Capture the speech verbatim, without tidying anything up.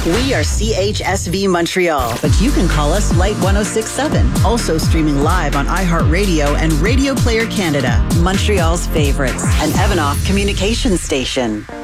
We are C H S V Montreal, but you can call us Light one oh six point seven. Also streaming live on iHeartRadio and Radio Player Canada, Montreal's favorites, an Evanoff communication station.